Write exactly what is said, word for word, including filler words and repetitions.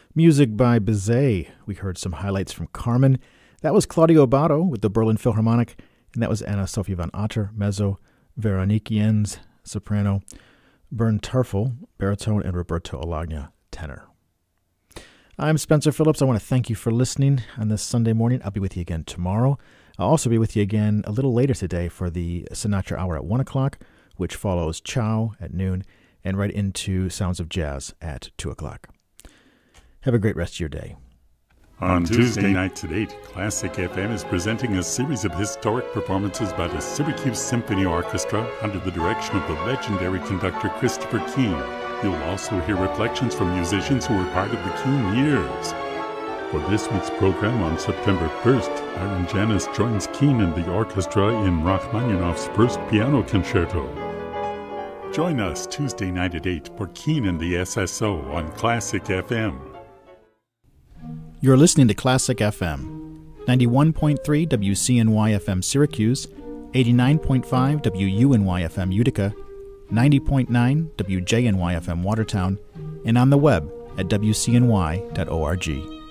Music by Bizet. We heard some highlights from Carmen. That was Claudio Abbado with the Berlin Philharmonic, and that was Anna Sophie von Otter, mezzo, Veronique Jens, soprano, Bernd Tarfel, baritone, and Roberto Alagna, tenor. I'm Spencer Phillips. I want to thank you for listening on this Sunday morning. I'll be with you again tomorrow. I'll also be with you again a little later today for the Sinatra Hour at one o'clock, which follows Ciao at noon, and right into Sounds of Jazz at two o'clock. Have a great rest of your day. On Tuesday nights at eight, Classic F M is presenting a series of historic performances by the Syracuse Symphony Orchestra under the direction of the legendary conductor Christopher Keane. You'll also hear reflections from musicians who were part of the Keane years. For this week's program on September first, Byron Janis joins Keane and the orchestra in Rachmaninoff's first piano concerto. Join us Tuesday night at eight for Keane and the S S O on Classic F M. You're listening to Classic F M, ninety-one point three W C N Y F M Syracuse, eighty-nine point five W U N Y F M Utica, ninety point nine W J N Y F M Watertown, and on the web at W C N Y dot org.